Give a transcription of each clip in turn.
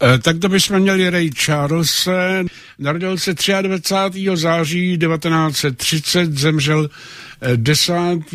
Tak to bychom měli Ray Charlese. Narodil se 23. září 1930, zemřel 10.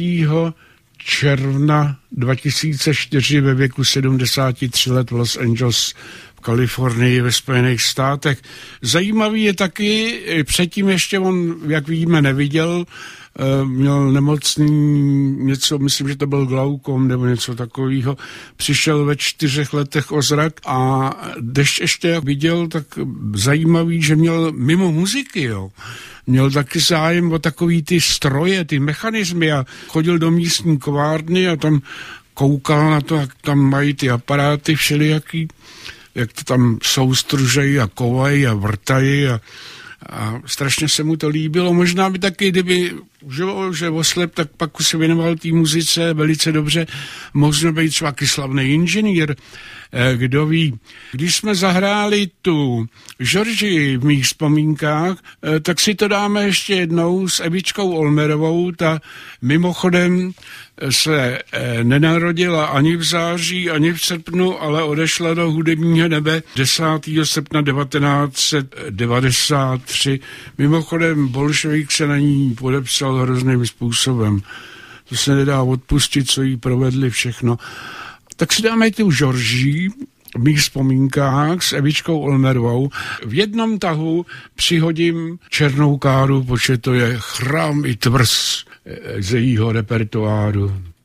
června 2004 ve věku 73 let v Los Angeles v Kalifornii ve Spojených státech. Zajímavý je taky, předtím ještě on, jak víme, neviděl, měl nemocný něco, myslím, že to byl glaukom nebo něco takového. Přišel ve 4 letech o zrak a když ještě jak viděl, tak zajímavý, že měl mimo muziky, jo. Měl taky zájem o takový ty stroje, ty mechanismy a chodil do místní kovárny a tam koukal na to, jak tam mají ty aparáty všelijaký, jak to tam soustružejí a kovají a vrtají a strašně se mu to líbilo. Možná by taky, kdyby že oslep, tak pak se věnoval té muzice velice dobře. Možná být třeba slavný inženýr, kdo ví. Když jsme zahráli tu Georgii v mých vzpomínkách, tak si to dáme ještě jednou s Evičkou Olmerovou. Ta mimochodem se nenarodila ani v září, ani v srpnu, ale odešla do hudebního nebe 10. srpna 1993. Mimochodem bolševik se na ní podepsal hrozným způsobem. To se nedá odpustit, co jí provedli všechno. Tak si dáme tu Georgii v mých vzpomínkách s Evičkou Olmerovou. V jednom tahu přihodím Černou káru, protože to je chrám i tvrz z jejího repertoáru.